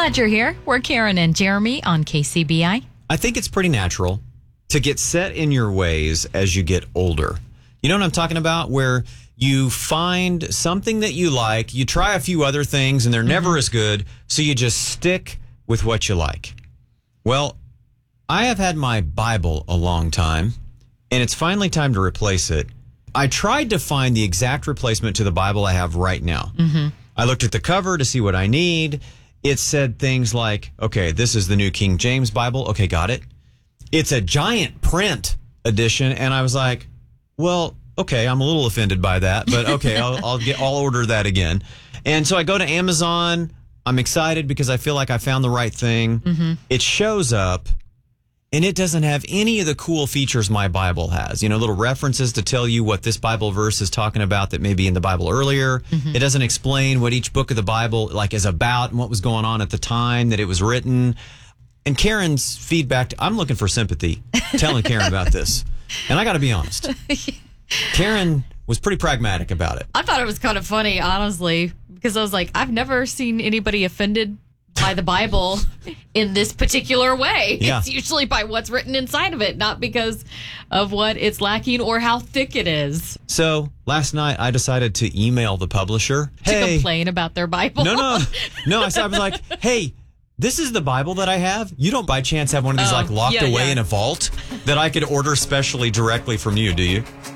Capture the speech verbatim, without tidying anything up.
Glad you're here. We're Karen and Jeremy on K C B I. I think it's pretty natural to get set in your ways as you get older. You know what I'm talking about? Where you find something that you like, you try a few other things, and they're never mm-hmm. as good, so you just stick with what you like. Well, I have had my Bible a long time, and it's finally time to replace it. I tried to find the exact replacement to the Bible I have right now. Mm-hmm. I looked at the cover to see what I need. It said things like, okay, this is the New King James Bible. Okay, got it. It's a giant print edition, and I was like, well, okay, I'm a little offended by that, but okay, I'll, I'll get, I'll order that again. And so I go to Amazon. I'm excited because I feel like I found the right thing. Mm-hmm. It shows up, and it doesn't have any of the cool features my Bible has. You know, little references to tell you what this Bible verse is talking about that may be in the Bible earlier. Mm-hmm. It doesn't explain what each book of the Bible like is about and what was going on at the time that it was written. And Karen's feedback, I'm looking for sympathy telling Karen about this. And I got to be honest. Karen was pretty pragmatic about it. I thought it was kind of funny, honestly, because I was like, I've never seen anybody offended by the Bible in this particular way. Yeah. It's usually by what's written inside of it, not because of what it's lacking or how thick it is. So last night I decided to email the publisher. To hey, complain about their Bible. No, no, no. I, I was like, hey, this is the Bible that I have. You don't by chance have one of these oh, like locked yeah, away yeah. in a vault that I could order specially directly from you, do you?